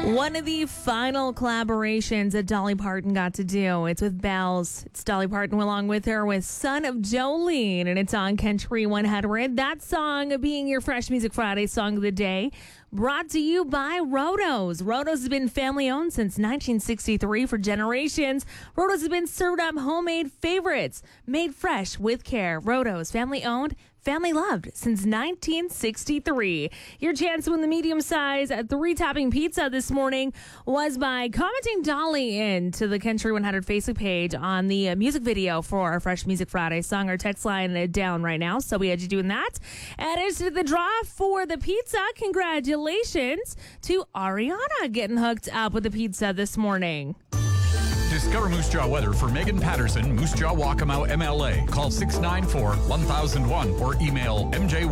One of the final collaborations that Dolly Parton got to do. It's with Bells. It's Dolly Parton along with her with Son of Jolene, and it's on Country 100. That song being your Fresh Music Friday song of the day, brought to you by Rotos. Rotos has been family-owned since 1963 for generations. Rotos has been serving up homemade favorites, made fresh with care. Rotos, family-owned, family loved since 1963. Your chance to win the medium size 3-topping pizza this morning was by commenting Dolly into the Country 100 Facebook page on the music video for our Fresh Music Friday song. Our text line down right now, so we had you doing that. And it's the draw for the pizza. Congratulations to Ariana getting hooked up with the pizza this morning. Discover Moose Jaw weather for Megan Patterson, Moose Jaw Waccamaw MLA. Call 694-1001 or email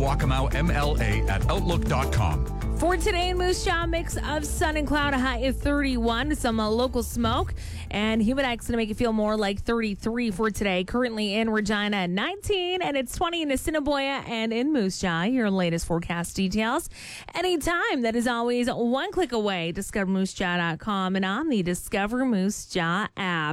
mjwackamowmla@outlook.com. For today in Moose Jaw, mix of sun and cloud, a high of 31, some local smoke, and humid going to make it feel more like 33 for today. Currently in Regina at 19, and it's 20 in Assiniboia and in Moose Jaw. Your latest forecast details anytime. That is always one click away. DiscoverMooseJaw.com and on the Discover Moose Jaw app.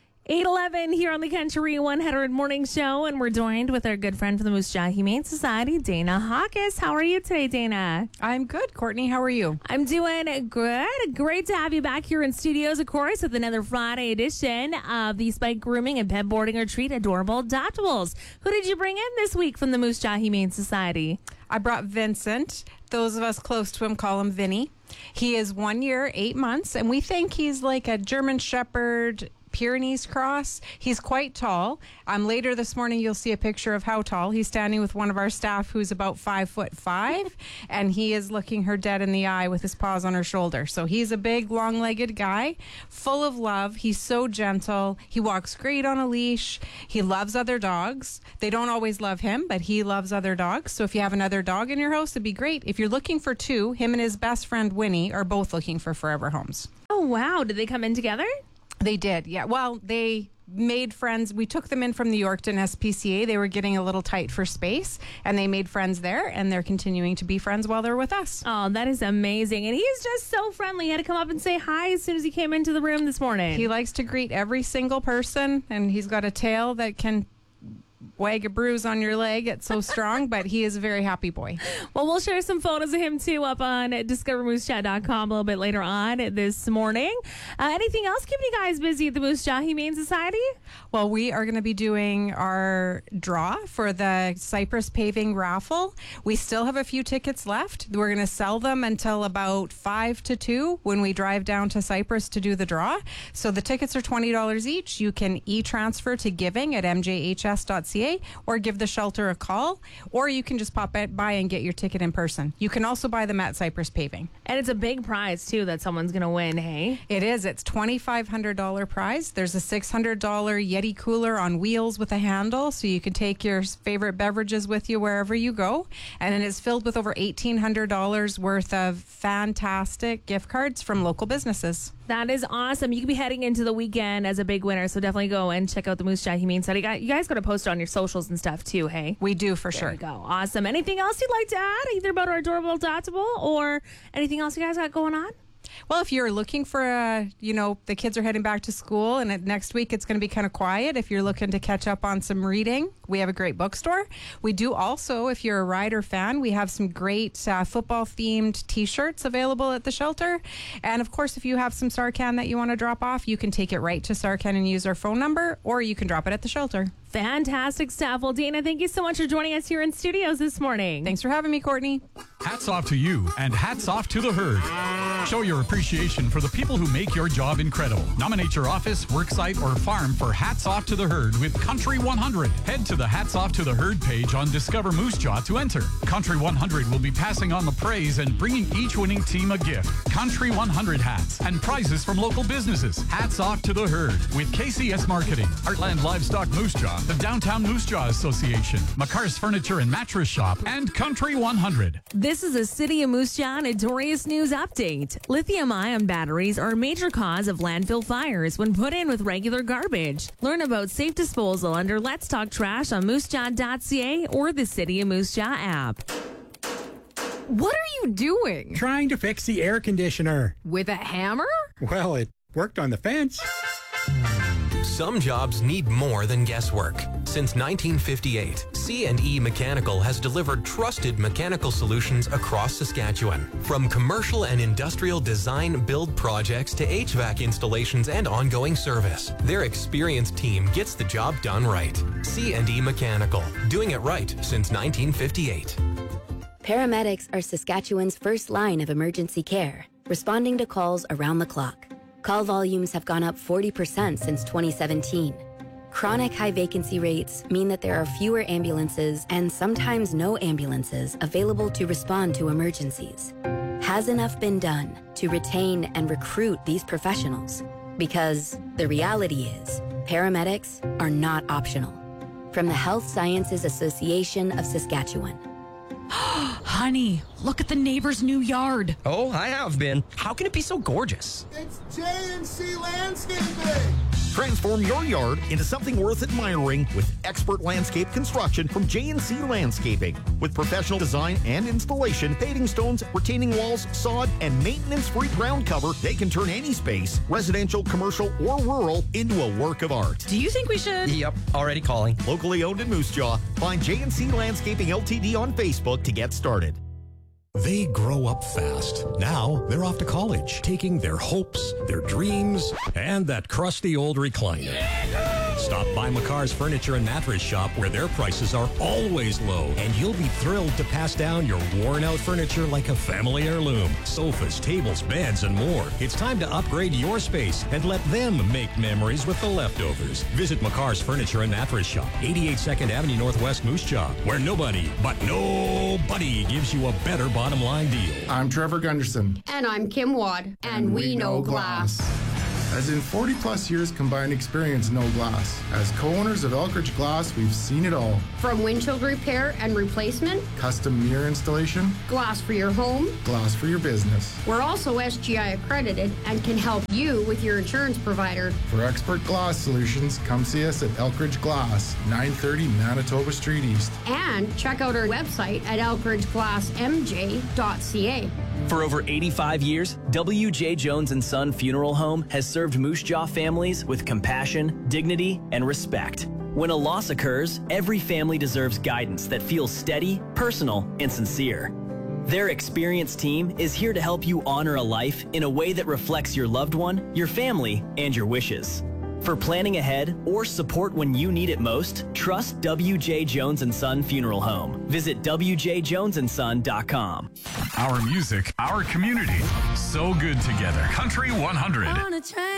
8:11 here on the Country 100 Morning Show, and we're joined with our good friend from the Moose Jaw Humane Society, Dana Hawkes. How are you today, Dana? I'm good, Courtney. How are you? I'm doing good. Great to have you back here in studios, of course, with another Friday edition of the Spike Grooming and Pet Boarding Retreat Adorable Adoptables. Who did you bring in this week from the Moose Jaw Humane Society? I brought Vincent. Those of us close to him call him Vinny. He is 1 year, 8 months, and we think he's like a German Shepherd Pyrenees cross. He's quite tall. Later this morning, you'll see a picture of how tall. He's standing with one of our staff who's about 5'5", and he is looking her dead in the eye with his paws on her shoulder. So he's a big, long-legged guy, full of love. He's so gentle. He walks great on a leash. He loves other dogs. They don't always love him, but he loves other dogs. So if you have another dog in your house, it'd be great. If you're looking for two, him and his best friend, Winnie, are both looking for forever homes. Oh, wow. Did they come in together? They did, yeah. Well, they made friends. We took them in from the Yorkton SPCA. They were getting a little tight for space, and they made friends there, and they're continuing to be friends while they're with us. Oh, that is amazing. And he's just so friendly. He had to come up and say hi as soon as he came into the room this morning. He likes to greet every single person, and he's got a tail that can wag a bruise on your leg. It's so strong, but he is a very happy boy. Well, we'll share some photos of him, too, up on DiscoverMooseJaw.com a little bit later on this morning. Anything else keeping you guys busy at the Moose Jaw Humane Society? Well, we are going to be doing our draw for the Cypress Paving Raffle. We still have a few tickets left. We're going to sell them until about 5 to 2 when we drive down to Cypress to do the draw. So the tickets are $20 each. You can e-transfer to giving at mjhs.ca or give the shelter a call, or you can just pop by and get your ticket in person. You can also buy them at Cypress Paving. And it's a big prize, too, that someone's going to win, hey? It is. It's $2,500 prize. There's a $600 Yeti cooler on wheels with a handle, so you can take your favorite beverages with you wherever you go. And it is filled with over $1,800 worth of fantastic gift cards from local businesses. That is awesome. You could be heading into the weekend as a big winner, so definitely go and check out the Moose Jaw Humane Society. You guys got to post it on your socials and stuff, too, hey? We do, for sure. There you go. Awesome. Anything else you'd like to add, either about our adorable adoptable or anything else you guys got going on? Well, if you're looking for the kids are heading back to school, and next week it's going to be kind of quiet. If you're looking to catch up on some reading, we have a great bookstore. We do also, if you're a Rider fan, we have some great football-themed T-shirts available at the shelter. And, of course, if you have some Sarcan that you want to drop off, you can take it right to Sarcan and use our phone number, or you can drop it at the shelter. Fantastic stuff. Well, Dana, thank you so much for joining us here in studios this morning. Thanks for having me, Courtney. Hats off to you, and hats off to the herd. Show your appreciation for the people who make your job incredible. Nominate your office, worksite, or farm for Hats Off to the Herd with Country 100. Head to the Hats Off to the Herd page on Discover Moose Jaw to enter. Country 100 will be passing on the praise and bringing each winning team a gift. Country 100 hats and prizes from local businesses. Hats Off to the Herd with KCS Marketing, Heartland Livestock Moose Jaw, the Downtown Moose Jaw Association, McCar's Furniture and Mattress Shop, and Country 100. This is a City of Moose Jaw Notorious News Update. Lithium-ion batteries are a major cause of landfill fires when put in with regular garbage. Learn about safe disposal under Let's Talk Trash on moosejaw.ca or the City of Moose Jaw app. What are you doing? Trying to fix the air conditioner. With a hammer? Well, it worked on the fence. Some jobs need more than guesswork. Since 1958, C&E Mechanical has delivered trusted mechanical solutions across Saskatchewan. From commercial and industrial design build projects to HVAC installations and ongoing service, their experienced team gets the job done right. C&E Mechanical, doing it right since 1958. Paramedics are Saskatchewan's first line of emergency care, responding to calls around the clock. Call volumes have gone up 40% since 2017. Chronic high vacancy rates mean that there are fewer ambulances and sometimes no ambulances available to respond to emergencies. Has enough been done to retain and recruit these professionals? Because the reality is, paramedics are not optional. From the Health Sciences Association of Saskatchewan. Honey, look at the neighbor's new yard. Oh, I have been. How can it be so gorgeous? It's J&C Landscaping. Transform your yard into something worth admiring with expert landscape construction from J&C Landscaping. With professional design and installation, paving stones, retaining walls, sod, and maintenance-free ground cover, they can turn any space, residential, commercial, or rural, into a work of art. Do you think we should? Yep, already calling. Locally owned in Moose Jaw. Find J&C Landscaping LTD on Facebook to get started. They grow up fast. Now they're off to college, taking their hopes, their dreams, and that crusty old recliner. Stop by McCarr's Furniture and Mattress Shop, where their prices are always low, and you'll be thrilled to pass down your worn-out furniture like a family heirloom. Sofas, tables, beds, and more. It's time to upgrade your space and let them make memories with the leftovers. Visit McCarr's Furniture and Mattress Shop, 88 2nd Avenue Northwest, Moose Jaw, where nobody gives you a better bottom line deal. I'm Trevor Gunderson. And I'm Kim Wad. And we know glass. As in 40-plus years combined experience know glass. As co-owners of Elkridge Glass, we've seen it all. From windshield repair and replacement, custom mirror installation, glass for your home, glass for your business. We're also SGI accredited and can help you with your insurance provider. For expert glass solutions, come see us at Elkridge Glass, 930 Manitoba Street East. And check out our website at elkridgeglassmj.ca. For over 85 years, W.J. Jones & Son Funeral Home has served Moose Jaw families with compassion, dignity, and respect. When a loss occurs, every family deserves guidance that feels steady, personal, and sincere. Their experienced team is here to help you honor a life in a way that reflects your loved one, your family, and your wishes. For planning ahead or support when you need it most, trust W.J. Jones & Son Funeral Home. Visit wjjonesandson.com. Our music, our community, so good together. Country 100.